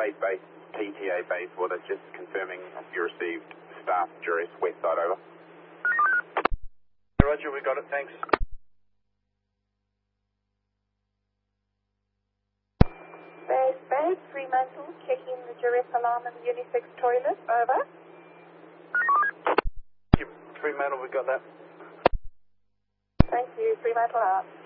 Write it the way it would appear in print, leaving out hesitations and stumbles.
Space Base, TTA Base Water, just confirming if you received staff duress west side over. Roger, we got it, thanks. Base Base, Fremantle, checking the duress alarm in the unisex toilet, over. Fremantle, we got that. Thank you, Fremantle out.